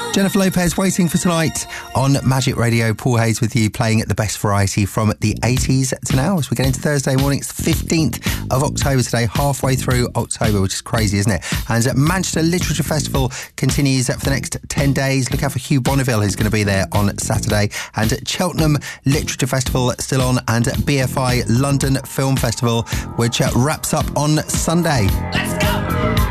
Jennifer Lopez waiting for tonight on Magic Radio. Paul Hayes with you, playing at the best variety from the 80s to now as we get into Thursday morning. It's the 15th of October today, halfway through October, which is crazy, isn't it? And Manchester Literature Festival continues for the next 10 days. Look out for Hugh Bonneville, who's going to be there on Saturday. And Cheltenham Literature Festival still on, and BFI London Film Festival, which wraps up on Sunday. Let's go!